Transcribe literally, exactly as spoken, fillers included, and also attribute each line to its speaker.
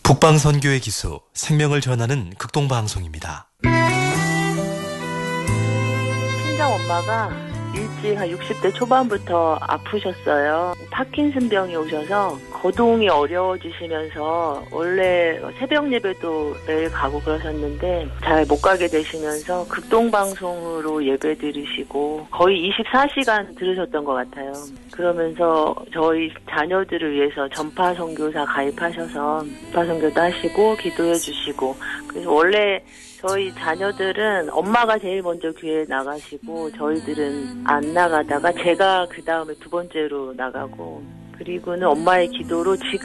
Speaker 1: 북방선교의 기수, 생명을 전하는 극동방송입니다.
Speaker 2: 친정 엄마가 일찍 한 육십 대 초반부터 아프셨어요. 파킨슨병이 오셔서 거동이 어려워지시면서 원래 새벽 예배도 매일 가고 그러셨는데 잘 못 가게 되시면서 극동방송으로 예배 들으시고 거의 이십사 시간 들으셨던 것 같아요. 그러면서 저희 자녀들을 위해서 전파선교사 가입하셔서 전파선교도 하시고 기도해 주시고, 그래서 원래 저희 자녀들은 엄마가 제일 먼저 교회에 나가시고 저희들은 안 나가다가 제가 그 다음에 두 번째로 나가고, 그리고는 엄마의 기도로 지금